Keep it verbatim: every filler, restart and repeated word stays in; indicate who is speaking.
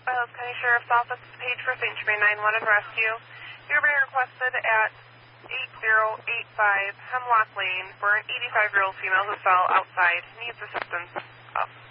Speaker 1: by Hills County Sheriff's Office, page for Saint Germain nine one one and rescue. You're being requested at eight zero eight five Hemlock Lane for an eighty-five-year-old female who fell outside. Needs assistance. Up.